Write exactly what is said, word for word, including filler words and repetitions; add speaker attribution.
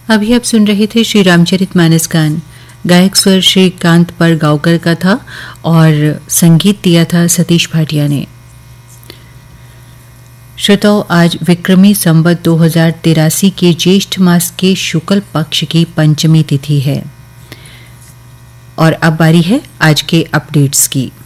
Speaker 1: अभी आप सुन रहे थे श्री रामचरितमानस गान। गायक स्वर श्रीकांत परगांवकर का था और संगीत दिया था सतीश भाटिया ने। श्रोताओं, आज विक्रमी संवत दो हजार तिरासी के ज्येष्ठ मास के शुक्ल पक्ष की पंचमी तिथि है और अब बारी है आज के अपडेट्स की।